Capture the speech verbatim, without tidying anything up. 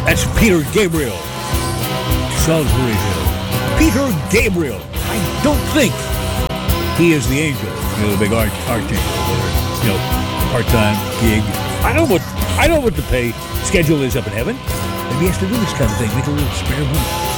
That's Peter Gabriel. Salisbury Hill. Peter Gabriel. I don't think he is the angel. You know, the big art archangel. You know, part-time gig. I don't know what I don't know what the pay schedule is up in heaven. Maybe he has to do this kind of thing. Make a little spare money.